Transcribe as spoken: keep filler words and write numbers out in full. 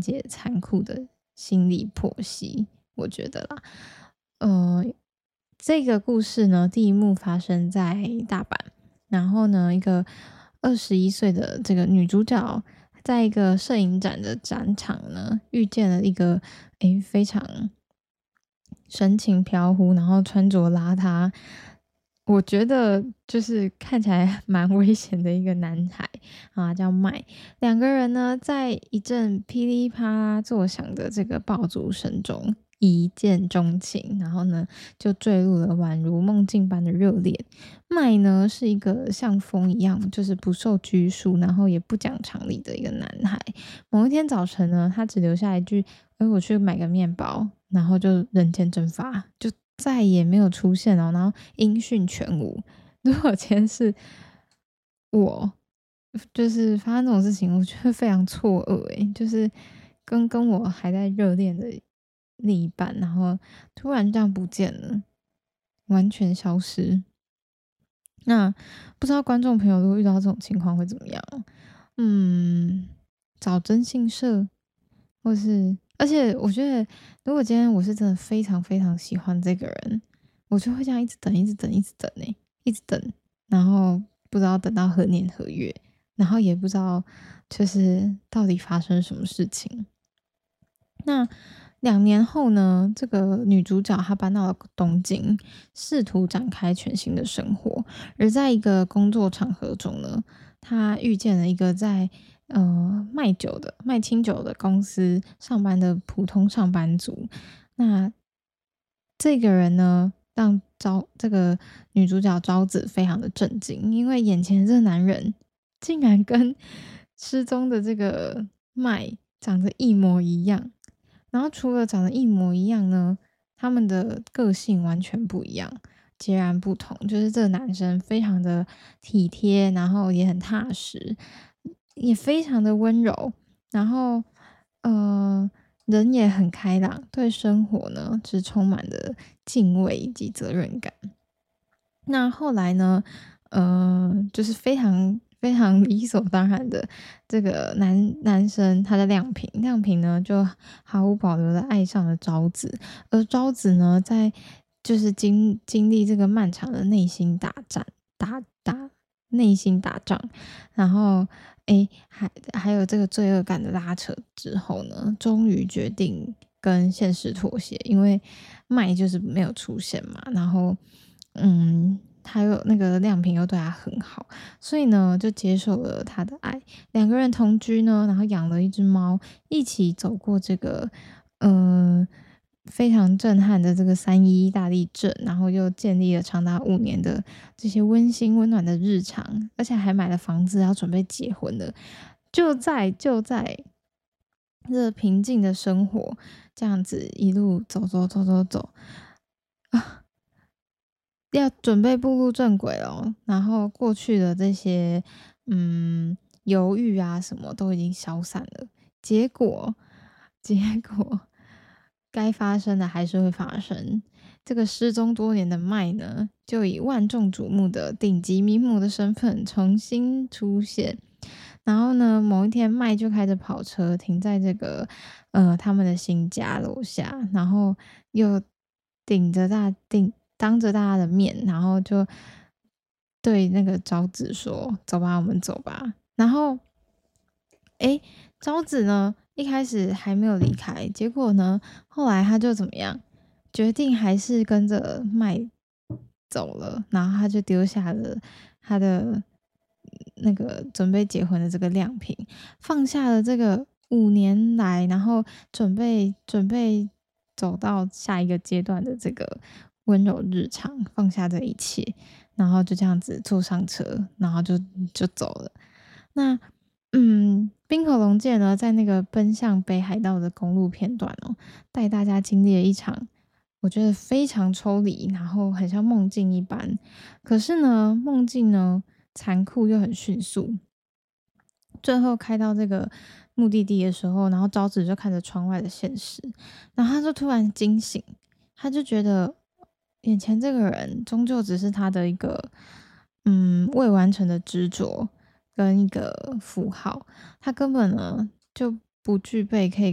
节残酷的心理剖析，我觉得啦。呃，这个故事呢，第一幕发生在大阪，然后呢，一个二十一岁的这个女主角，在一个摄影展的展场呢，遇见了一个诶非常神情飘忽，然后穿着邋遢，我觉得就是看起来蛮危险的一个男孩啊，叫麦。两个人呢，在一阵噼里啪啦作响的这个爆竹声中一见钟情，然后呢就坠入了宛如梦境般的热恋。麦呢是一个像风一样，就是不受拘束，然后也不讲常理的一个男孩。某一天早晨呢，他只留下一句：“哎，我去买个面包。”然后就人间蒸发，就再也没有出现哦，然后音讯全无。如果今天是我，就是发生这种事情，我觉得非常错愕诶，就是跟跟我还在热恋的另一半，然后突然这样不见了，完全消失。那不知道观众朋友如果遇到这种情况会怎么样？嗯，找征信社，或是而且我觉得，如果今天我是真的非常非常喜欢这个人，我就会这样一直等，一直等，一直等呢、一直等，然后不知道等到何年何月，然后也不知道就是到底发生什么事情。那两年后呢，这个女主角她搬到了东京，试图展开全新的生活。而在一个工作场合中呢，她遇见了一个在呃卖酒的卖清酒的公司上班的普通上班族。那这个人呢，让昭这个女主角昭子非常的震惊，因为眼前的这个男人竟然跟失踪的这个麦长得一模一样。然后除了长得一模一样呢，他们的个性完全不一样，截然不同。就是这个男生非常的体贴，然后也很踏实，也非常的温柔，然后呃人也很开朗，对生活呢是充满了敬畏以及责任感。那后来呢，呃，就是非常非常理所当然的，这个男男生他的亮平，亮平呢就毫无保留的爱上了昭子，而昭子呢，在就是经经历这个漫长的内心打战，打打内心打仗，然后诶，还还有这个罪恶感的拉扯之后呢，终于决定跟现实妥协，因为麦就是没有出现嘛，然后嗯，还有那个亮平又对他很好，所以呢就接受了他的爱，两个人同居呢，然后养了一只猫，一起走过这个呃非常震撼的这个三一一大地震，然后又建立了长达五年的这些温馨温暖的日常，而且还买了房子，要准备结婚了。就在就在这平静的生活，这样子一路走走走走走啊，要准备步入正轨了。然后过去的这些嗯犹豫啊什么都已经消散了，结果结果该发生的还是会发生。这个失踪多年的麦呢，就以万众瞩目的顶级名模的身份重新出现。然后呢，某一天麦就开着跑车停在这个呃他们的新家楼下，然后又顶着大顶当着大家的面，然后就对那个昭子说：“走吧，我们走吧。”然后诶，昭子呢一开始还没有离开，结果呢后来他就怎么样，决定还是跟着麦走了，然后他就丢下了他的那个准备结婚的这个亮平，放下了这个五年来，然后准备准备走到下一个阶段的这个温柔日常，放下这一切，然后就这样子坐上车，然后就就走了。那嗯，冰河龙介呢，在那个奔向北海道的公路片段哦，带大家经历了一场我觉得非常抽离，然后很像梦境一般。可是呢，梦境呢残酷又很迅速。最后开到这个目的地的时候，然后昭子就看着窗外的现实，然后他就突然惊醒，他就觉得眼前这个人终究只是他的一个嗯未完成的执着跟一个符号，他根本呢就不具备可以